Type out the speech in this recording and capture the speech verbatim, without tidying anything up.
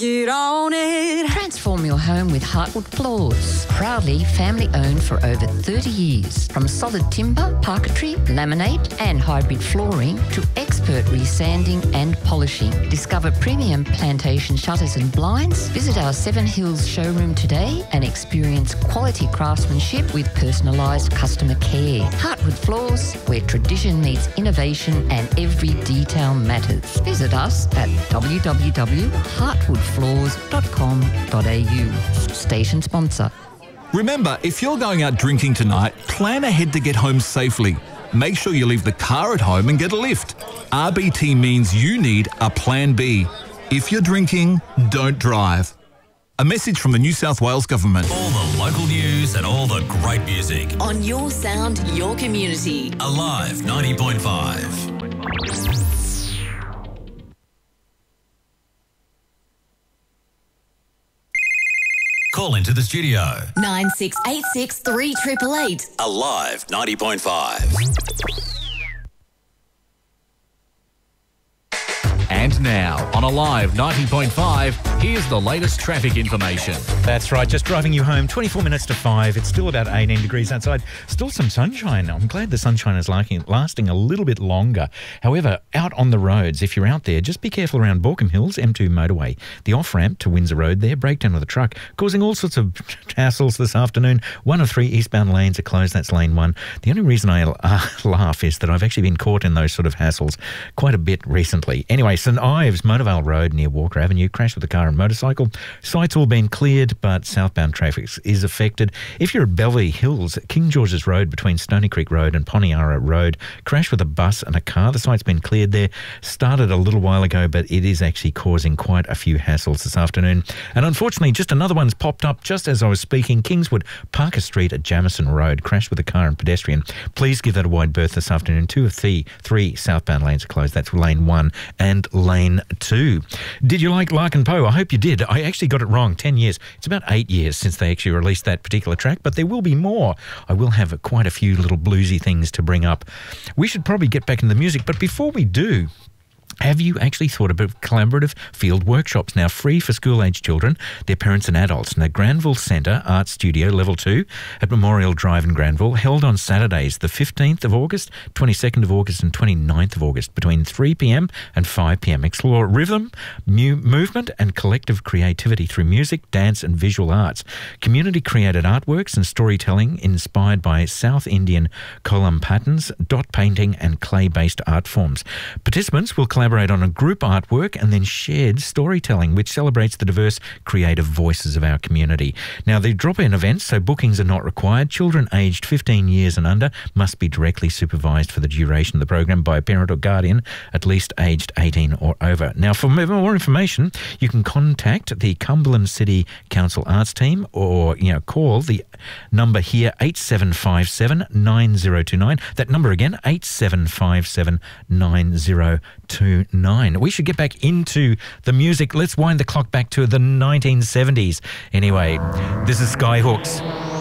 Get on it. Transform your home with Heartwood Floors. Proudly family owned for over thirty years. From solid timber, parquetry, laminate and hybrid flooring to expert resanding and polishing. Discover premium plantation shutters and blinds. Visit our Seven Hills showroom today and experience quality craftsmanship with personalised customer care. Heartwood Floors, where tradition meets innovation and every detail matters. Visit us at w w w dot heartwood floors dot com dot a u. Station sponsor. Remember, if you're going out drinking tonight, plan ahead to get home safely. Make sure you leave the car at home and get a lift. R B T means you need a plan B. If you're drinking, don't drive. A message from the New South Wales Government. All the local news and all the great music. On your sound, your community. Alive ninety point five. Call into the studio. nine six eight six three eight eight eight. Alive ninety point five. And now, on Alive ninety point five, here's the latest traffic information. That's right, just driving you home, twenty-four minutes to five. It's still about eighteen degrees outside. Still some sunshine. I'm glad the sunshine is lasting a little bit longer. However, out on the roads, if you're out there, just be careful around Borkham Hills, M two motorway. The off-ramp to Windsor Road there, breakdown of the truck, causing all sorts of hassles this afternoon. One of three eastbound lanes are closed. That's lane one. The only reason I uh, laugh is that I've actually been caught in those sort of hassles quite a bit recently. Anyway, St Ives, Motorvale Road near Walker Avenue, crash with a car and motorcycle. Site's all been cleared, but southbound traffic is affected. If you're at Belvey Hills, King George's Road between Stony Creek Road and Poniara Road, crash with a bus and a car. The site's been cleared there. Started a little while ago, but it is actually causing quite a few hassles this afternoon. And unfortunately, just another one's popped up just as I was speaking. Kingswood, Parker Street at Jamison Road, crash with a car and pedestrian. Please give that a wide berth this afternoon. Two of the three southbound lanes are closed. That's lane one and lane two. Did you like Larkin Poe? I hope you did. I actually got it wrong. Ten years. It's about eight years since they actually released that particular track, but there will be more. I will have quite a few little bluesy things to bring up. We should probably get back into the music, but before we do, have you actually thought about collaborative field workshops now free for school-aged children, their parents and adults? And the Granville Centre Art Studio Level two at Memorial Drive in Granville, held on Saturdays the fifteenth of August, twenty-second of August and twenty-ninth of August between three p m and five p m. Explore rhythm, mu- movement and collective creativity through music, dance and visual arts. Community-created artworks and storytelling inspired by South Indian kolam patterns, dot painting and clay-based art forms. Participants will collaborate on a group artwork and then shared storytelling, which celebrates the diverse creative voices of our community. Now, the drop-in events, so bookings are not required. Children aged fifteen years and under must be directly supervised for the duration of the program by a parent or guardian at least aged eighteen or over. Now, for more information, you can contact the Cumberland City Council Arts team or, you know, call the number here, eight seven five seven nine zero two nine. That number again, eight seven five seven nine zero two nine. We should get back into the music. Let's wind the clock back to the nineteen seventies. Anyway, this is Skyhooks.